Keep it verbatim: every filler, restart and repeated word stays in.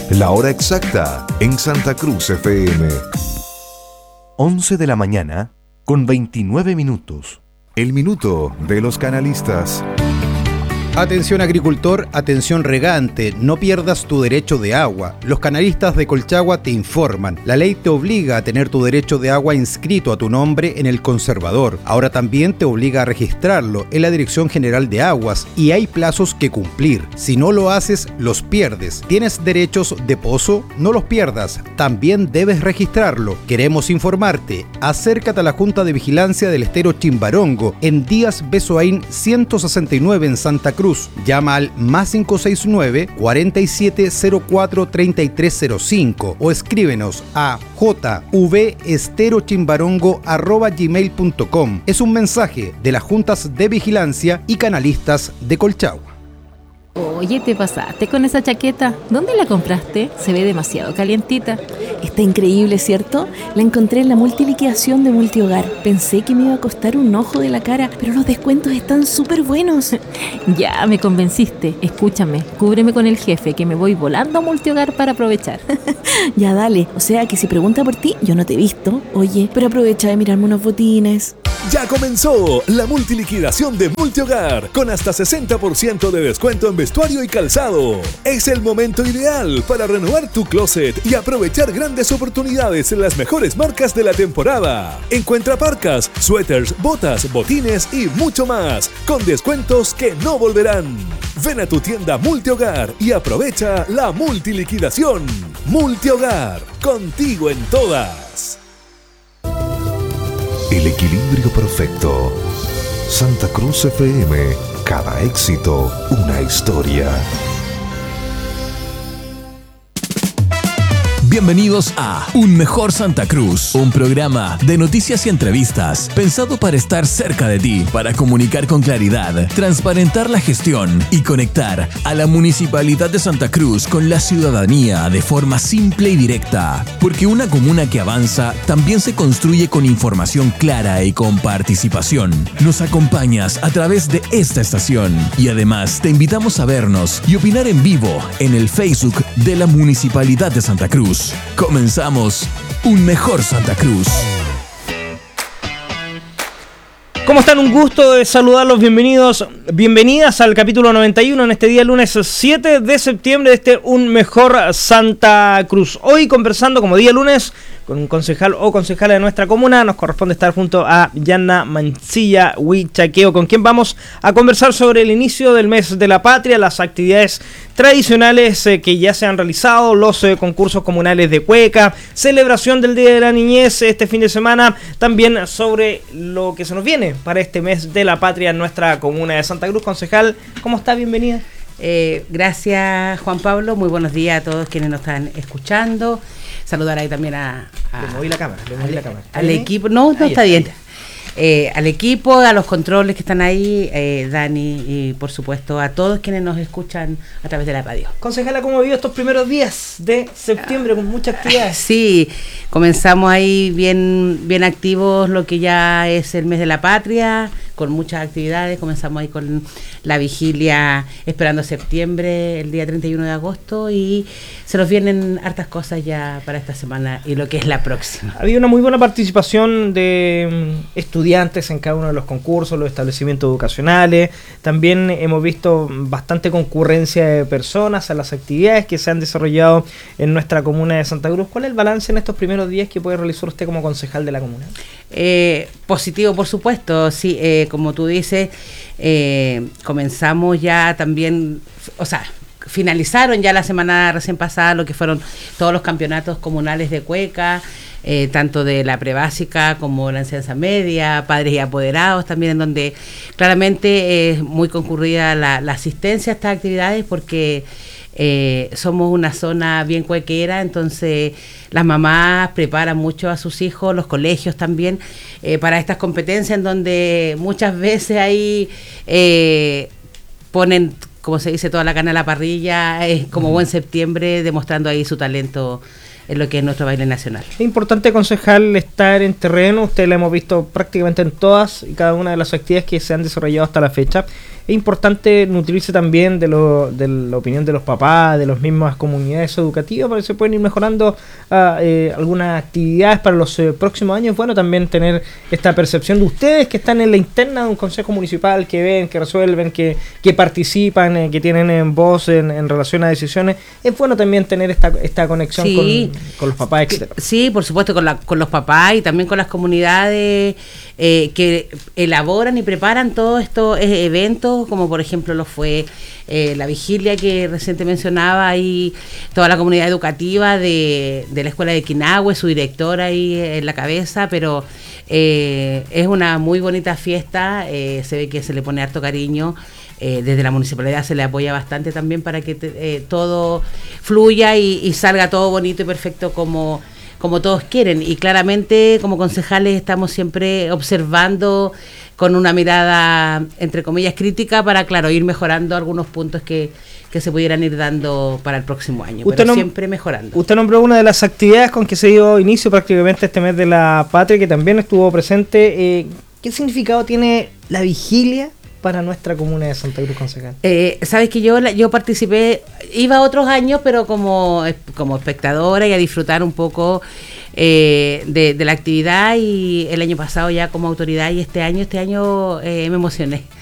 La hora exacta en Santa Cruz F M. once de la mañana con veintinueve minutos. El minuto de los canalistas. Atención agricultor, atención regante, no pierdas tu derecho de agua. Los canalistas de Colchagua te informan. La ley te obliga a tener tu derecho de agua inscrito a tu nombre en el conservador. Ahora también te obliga a registrarlo en la Dirección General de Aguas y hay plazos que cumplir. Si no lo haces, los pierdes. ¿Tienes derechos de pozo? No los pierdas. También debes registrarlo. Queremos informarte. Acércate a la Junta de Vigilancia del Estero Chimbarongo en Díaz Besoaín ciento sesenta y nueve en Santa Cruz. Llama al más cinco seis nueve, cuarenta y siete cero cuatro, treinta y tres cero cinco o escríbenos a jvesterochimbarongo arroba gmail punto com. Es un mensaje de las Juntas de Vigilancia y Canalistas de Colchagua. Oye, te pasaste con esa chaqueta. ¿Dónde la compraste? Se ve demasiado calientita. Está increíble, ¿cierto? La encontré en la multiliquidación de Multihogar. Pensé que me iba a costar un ojo de la cara, pero los descuentos están súper buenos. Ya, me convenciste. Escúchame, cúbreme con el jefe, que me voy volando a Multihogar para aprovechar. Ya, dale. O sea, que si pregunta por ti, yo no te he visto. Oye, pero aprovecha de mirarme unos botines. Ya comenzó la multiliquidación de Multihogar con hasta sesenta por ciento de descuento en vestuario y calzado. Es el momento ideal para renovar tu closet y aprovechar grandes oportunidades en las mejores marcas de la temporada. Encuentra parcas, suéteres, botas, botines y mucho más con descuentos que no volverán. Ven a tu tienda Multihogar y aprovecha la multiliquidación. Multihogar, contigo en todas. El equilibrio perfecto. Santa Cruz F M. Cada éxito, una historia. Bienvenidos a Un Mejor Santa Cruz, un programa de noticias y entrevistas pensado para estar cerca de ti, para comunicar con claridad, transparentar la gestión y conectar a la Municipalidad de Santa Cruz con la ciudadanía de forma simple y directa. Porque una comuna que avanza también se construye con información clara y con participación. Nos acompañas a través de esta estación y además te invitamos a vernos y opinar en vivo en el Facebook de la Municipalidad de Santa Cruz. Comenzamos Un Mejor Santa Cruz. ¿Cómo están? Un gusto de saludarlos, bienvenidos, bienvenidas al capítulo noventa y uno en este día lunes siete de septiembre de este Un Mejor Santa Cruz. Hoy conversando como día lunes con un concejal o concejala de nuestra comuna, nos corresponde estar junto a Yanna Mancilla Huichaqueo, con quien vamos a conversar sobre el inicio del mes de la patria, las actividades tradicionales eh, que ya se han realizado, los eh, concursos comunales de cueca, celebración del Día de la Niñez este fin de semana, también sobre lo que se nos viene para este mes de la patria en nuestra comuna de Santa Cruz. Concejal, ¿cómo está? Bienvenida. Eh, gracias, Juan Pablo, muy buenos días a todos quienes nos están escuchando. Saludar ahí también a... a le moví la cámara, le moví al, la cámara. Al equipo, no, no ahí está, está bien. Eh, al equipo, a los controles que están ahí, eh, Dani, y por supuesto a todos quienes nos escuchan a través de la radio. Concejala, ¿cómo vivió estos primeros días de septiembre con muchas actividades? Sí, comenzamos ahí bien, bien activos lo que ya es el mes de la patria, con muchas actividades. Comenzamos ahí con la vigilia esperando septiembre, el día treinta y uno de agosto, y se nos vienen hartas cosas ya para esta semana y lo que es la próxima. Había una muy buena participación de estudiantes en cada uno de los concursos, los establecimientos educacionales. También hemos visto bastante concurrencia de personas a las actividades que se han desarrollado en nuestra comuna de Santa Cruz. ¿Cuál es el balance en estos primeros días que puede realizar usted como concejal de la comuna? Eh, positivo, por supuesto, sí, eh, como tú dices, eh, comenzamos ya también, o sea, finalizaron ya la semana recién pasada lo que fueron todos los campeonatos comunales de cueca, eh, tanto de la prebásica como la enseñanza media, padres y apoderados también, en donde claramente es muy concurrida la, la asistencia a estas actividades porque eh, somos una zona bien cuequera, entonces las mamás preparan mucho a sus hijos, los colegios también, eh, para estas competencias en donde muchas veces ahí eh, ponen, como se dice, toda la carne a la parrilla, eh, como buen septiembre, demostrando ahí su talento en lo que es nuestro baile nacional. Es importante, concejal, estar en terreno. Usted la hemos visto prácticamente en todas y cada una de las actividades que se han desarrollado hasta la fecha. Es importante nutrirse también de, lo, de la opinión de los papás, de las mismas comunidades educativas, para que se puedan ir mejorando uh, eh, algunas actividades para los eh, próximos años. Bueno, también tener esta percepción de ustedes que están en la interna de un consejo municipal, que ven, que resuelven, que, que participan, eh, que tienen en voz en, en relación a decisiones. Es bueno también tener esta, esta conexión sí, con, con los papás, etcétera. Sí, por supuesto, con, la, con los papás y también con las comunidades eh, que elaboran y preparan todos estos eh, eventos, como por ejemplo lo fue eh, la vigilia que reciente mencionaba, y toda la comunidad educativa de, de la escuela de Quinahue, su directora ahí en la cabeza, pero eh, es una muy bonita fiesta, eh, se ve que se le pone harto cariño. Eh, desde la municipalidad se le apoya bastante también para que te, eh, todo fluya y, y salga todo bonito y perfecto como, como todos quieren. Y claramente como concejales estamos siempre observando con una mirada, entre comillas, crítica para, claro, ir mejorando algunos puntos que, que se pudieran ir dando para el próximo año, usted pero nom- siempre mejorando. Usted nombró una de las actividades con que se dio inicio prácticamente este mes de la patria, que también estuvo presente. Eh, ¿Qué significado tiene la vigilia para nuestra comuna de Santa Cruz, concejal? Eh, Sabes que yo yo participé, iba otros años, pero como, como espectadora y a disfrutar un poco eh, de, de la actividad, y el año pasado ya como autoridad, y este año este año eh, me emocioné.